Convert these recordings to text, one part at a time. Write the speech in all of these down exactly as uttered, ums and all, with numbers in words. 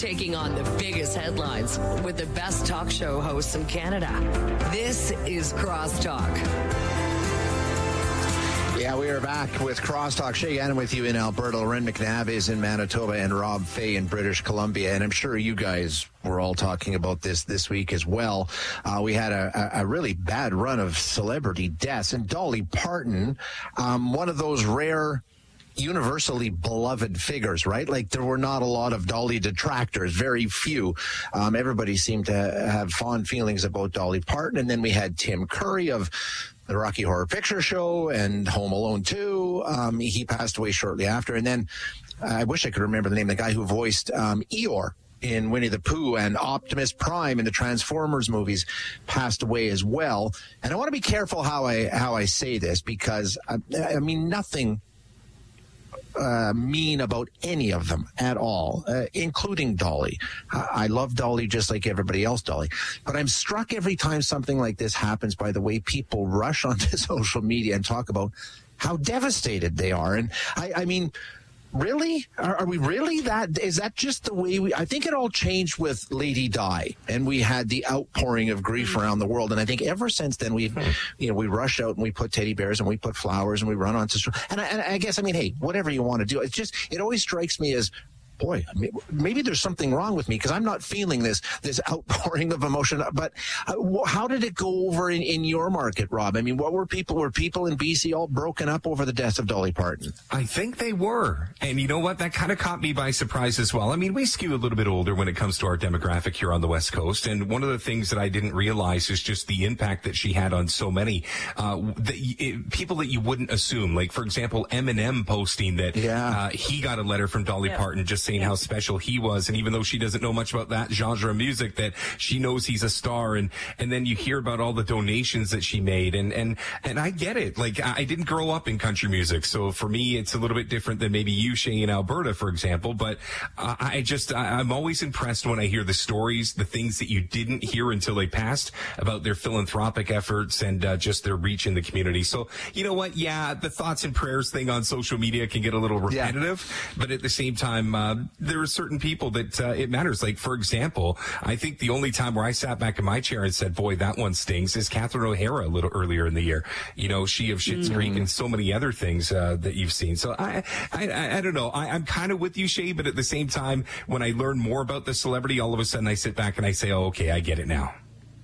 taking on the biggest headlines with the best talk show hosts in Canada. This is Crosstalk. Yeah, we are back with Crosstalk. Shay Gannon with you in Alberta. Loren McNabb is in Manitoba and Rob Fay in British Columbia. And I'm sure you guys were all talking about this this week as well. Uh, we had a, a really bad run of celebrity deaths. And Dolly Parton, um, one of those rare universally beloved figures, right? Like there were not a lot of Dolly detractors, very few. Um, everybody seemed to have fond feelings about Dolly Parton. And then we had Tim Curry of the Rocky Horror Picture Show and Home Alone two. Um, he passed away shortly after. And then uh, I wish I could remember the name of the guy who voiced um, Eeyore in Winnie the Pooh, and Optimus Prime in the Transformers movies passed away as well. And I want to be careful how I how I say this, because I, I mean nothing Uh, mean about any of them at all, uh, including Dolly. I-, I love Dolly just like everybody else, Dolly. But I'm struck every time something like this happens by the way people rush onto social media and talk about how devastated they are. And I, I mean, really? Are, are we really that? Is that just the way we... I think it all changed with Lady Di, and we had the outpouring of grief around the world. And I think ever since then, we've, you know, we rush out and we put teddy bears and we put flowers and we run onto... And I, and I guess, I mean, hey, whatever you want to do. It's just, it always strikes me as, boy, maybe there's something wrong with me because I'm not feeling this this outpouring of emotion. But how did it go over in, in your market, Rob? I mean, what were people, were people in B C all broken up over the death of Dolly Parton? I think they were. And you know what? That kind of caught me by surprise as well. I mean, we skew a little bit older when it comes to our demographic here on the West Coast. And one of the things that I didn't realize is just the impact that she had on so many uh, that it, people that you wouldn't assume. Like, for example, Eminem posting that yeah. uh, he got a letter from Dolly yeah. Parton just saying how special he was, and even though she doesn't know much about that genre of music, that she knows he's a star. And and then you hear about all the donations that she made, and and and I get it. Like, I didn't grow up in country music, so for me it's a little bit different than maybe you, Shay, in Alberta, for example. But uh, I just I, I'm always impressed when I hear the stories, the things that you didn't hear until they passed, about their philanthropic efforts and uh, just their reach in the community. So you know what? Yeah, the thoughts and prayers thing on social media can get a little repetitive, yeah. but at the same time, uh, there are certain people that uh, it matters. Like, for example, I think the only time where I sat back in my chair and said, boy, that one stings, is Catherine O'Hara a little earlier in the year. You know, she of Schitt's mm. Creek and so many other things uh, that you've seen. So I I, I don't know. I, I'm kind of with you, Shay, but at the same time, when I learn more about the celebrity, all of a sudden I sit back and I say, oh, okay, I get it now.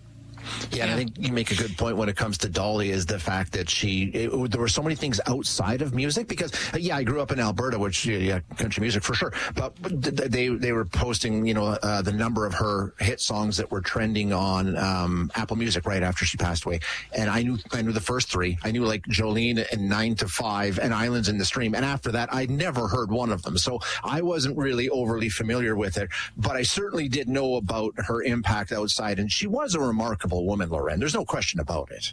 Yeah, and I think you make a good point when it comes to Dolly, is the fact that she, it, there were so many things outside of music, because, uh, yeah, I grew up in Alberta, which, yeah, country music for sure, but they they were posting, you know, uh, the number of her hit songs that were trending on um, Apple Music right after she passed away. And I knew I knew the first three. I knew, like, Jolene and Nine to Five and Islands in the Stream. And after that, I'd never heard one of them. So I wasn't really overly familiar with it, but I certainly did know about her impact outside. And she was a remarkable woman, Loren. There's no question about it.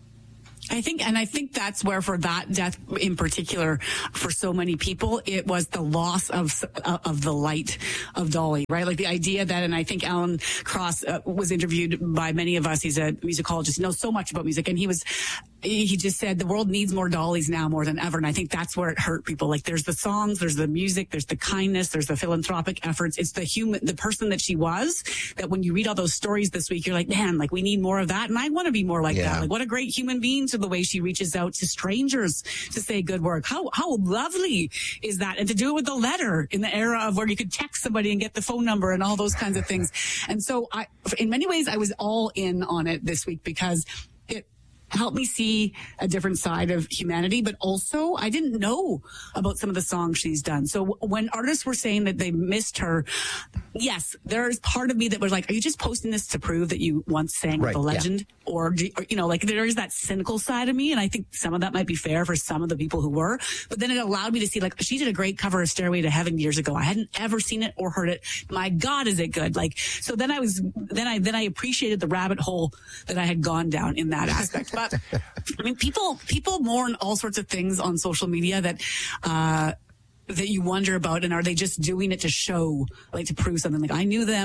I think, and I think that's where, for that death in particular, for so many people, it was the loss of of the light of Dolly, right? Like the idea that, and I think Alan Cross uh, was interviewed by many of us. He's a musicologist, knows so much about music, and he was, he just said the world needs more Dollys now more than ever. And I think that's where it hurt people. Like, there's the songs, there's the music, there's the kindness, there's the philanthropic efforts. It's the human, the person that she was, that when you read all those stories this week, you're like, man, like, we need more of that. And I want to be more like yeah. that. Like, what a great human being, to the way she reaches out to strangers to say good work. How, how lovely is that? And to do it with a letter in the era of where you could text somebody and get the phone number and all those kinds of things. And so I, in many ways, I was all in on it this week, because it helped me see a different side of humanity, but also I didn't know about some of the songs she's done. So when artists were saying that they missed her, yes, there's part of me that was like, are you just posting this to prove that you once sang right, with a legend? Yeah. Or, or, you know, like, there is that cynical side of me. And I think some of that might be fair for some of the people who were, but then it allowed me to see, like, she did a great cover of Stairway to Heaven years ago. I hadn't ever seen it or heard it. My God, is it good? Like, so then I was, then I, then I appreciated the rabbit hole that I had gone down in that aspect. But I mean, people, people mourn all sorts of things on social media that, uh, that you wonder about, and are they just doing it to show, like, to prove something? Like, I knew them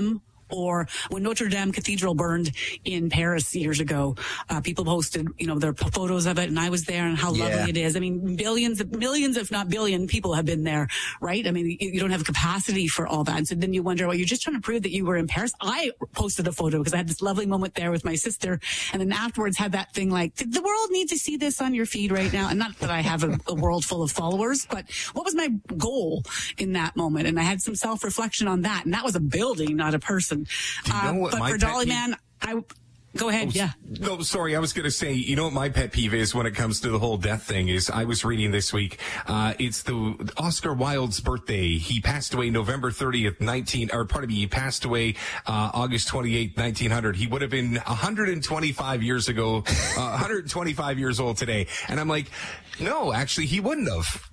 Or when Notre Dame Cathedral burned in Paris years ago, uh, people posted, you know, their photos of it, and I was there, and how Yeah. lovely it is. I mean, billions, millions, if not billion people have been there, right? I mean, you, you don't have capacity for all that. And so then you wonder, well, you're just trying to prove that you were in Paris. I posted a photo because I had this lovely moment there with my sister, and then afterwards had that thing like, did the world need to see this on your feed right now? And not that I have a, a world full of followers, but what was my goal in that moment? And I had some self-reflection on that, and that was a building, not a person. Do you know what but my for pet Dolly peeve- Man, I go ahead. Oh, Yeah. No, sorry. I was going to say, you know what my pet peeve is when it comes to the whole death thing is I was reading this week. Uh, it's the Oscar Wilde's birthday. He passed away November thirtieth, nineteen, or pardon me, he passed away, uh, August twenty-eighth, nineteen hundred. He would have been one hundred twenty-five years ago, uh, one hundred twenty-five years old today. And I'm like, no, actually, he wouldn't have.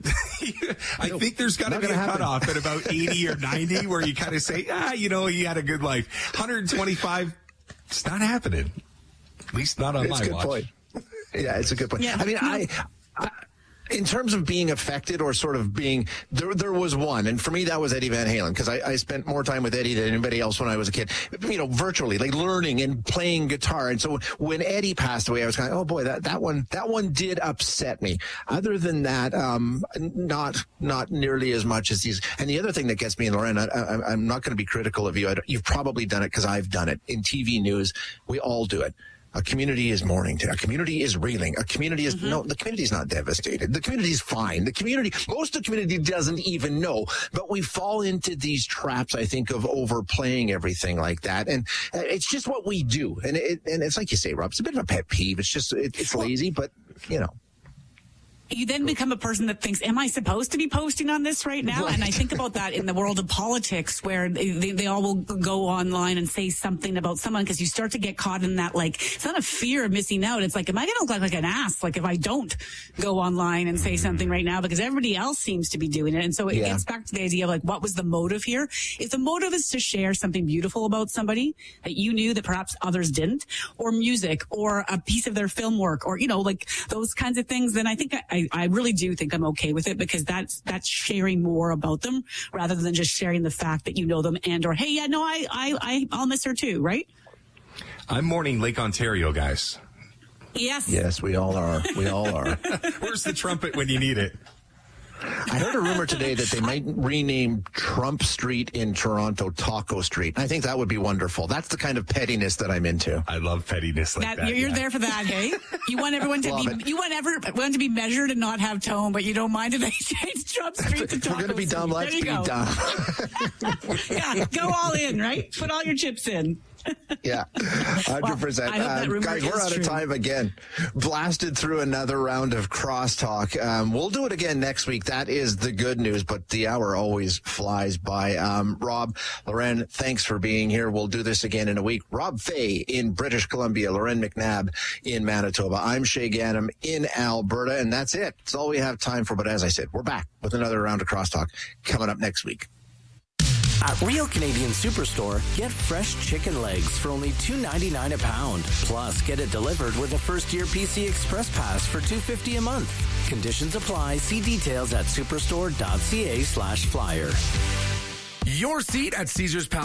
I No, think there's got to not be a gonna happen. cutoff at about eighty or ninety where you kind of say, ah, you know, he had a good life. one hundred twenty-five, it's not happening. At least not on It's my a good watch. point. Yeah, it's a good point. Yeah. I mean, No. I, I, in terms of being affected or sort of being, there, there was one, and for me that was Eddie Van Halen, because I, I spent more time with Eddie than anybody else when I was a kid. You know, virtually, like learning and playing guitar. And so when Eddie passed away, I was kind of, oh boy, that, that one, that one did upset me. Other than that, um, not not nearly as much as these. And the other thing that gets me, and Lauren, I, I, I'm not going to be critical of you. I don't, you've probably done it because I've done it in T V news. We all do it. A community is mourning. A community is reeling. A community is, mm-hmm. no, the community is not devastated. The community is fine. The community, most of the community doesn't even know, but we fall into these traps, I think, of overplaying everything like that. And it's just what we do. And it, and it's like you say, Rob, it's a bit of a pet peeve. It's just, it, it's lazy, but you know. You then become a person that thinks, am I supposed to be posting on this right now? Right. And I think about that in the world of politics, where they, they, they all will go online and say something about someone, because you start to get caught in that, like, it's not a fear of missing out. It's like, am I going to look like, like an ass? Like if I don't go online and say something right now, because everybody else seems to be doing it. And so it Yeah. gets back to the idea of like, what was the motive here? If the motive is to share something beautiful about somebody that you knew that perhaps others didn't, or music, or a piece of their film work, or, you know, like those kinds of things, then I think I, I really do think I'm okay with it, because that's that's sharing more about them rather than just sharing the fact that you know them and or, hey, yeah, no, I, I, I I'll miss her too, right? I'm mourning Lake Ontario, guys. Yes. Yes, we all are. We all are. Where's the trumpet when you need it? I heard a rumor today that they might rename Trump Street in Toronto Taco Street. I think that would be wonderful. That's the kind of pettiness that I'm into. I love pettiness like That, that. you're you're yeah. there for that, hey? You want everyone to Love be it. you want everyone to be measured and not have tone, but you don't mind if they change Trump Street to If Taco we're going to be Street. dumb, There let's you be go. dumb. Yeah, go all in, right? Put all your chips in. Yeah, one hundred percent. Well, I hope that Um, rumor guys, we're is out true. of time again. Blasted through another round of crosstalk. Um, we'll do it again next week. That is the good news, but the hour always flies by. Um, Rob, Loren, thanks for being here. We'll do this again in a week. Rob Fay in British Columbia, Loren McNabb in Manitoba. I'm Shay Ganem in Alberta, and that's it. That's all we have time for. But as I said, we're back with another round of crosstalk coming up next week. At Real Canadian Superstore, get fresh chicken legs for only two ninety-nine a pound. Plus, get it delivered with a first-year P C Express Pass for two fifty a month. Conditions apply. See details at superstore.ca slash flyer. Your seat at Caesars Palace